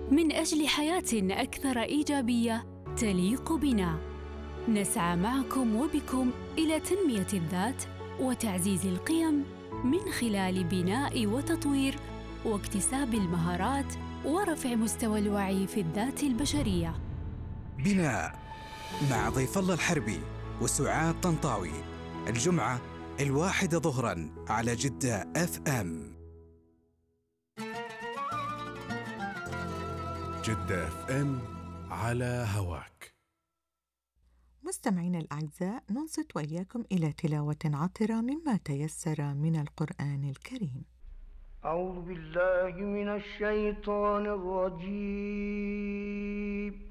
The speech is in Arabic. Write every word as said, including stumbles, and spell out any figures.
من أجل حياة أكثر إيجابية تليق بنا. نسعى معكم وبكم إلى تنمية الذات وتعزيز القيم من خلال بناء وتطوير واكتساب المهارات ورفع مستوى الوعي في الذات البشرية. بناء مع ضيف الله الحربي وسعاد طنطاوي، الجمعة الواحدة ظهراً على جدة اف ام. جدة اف ام على هواك. مستمعينا الأعزاء، ننصت وإياكم إلى تلاوة عطرة مما تيسر من القرآن الكريم. أعوذ بالله من الشيطان الرجيم.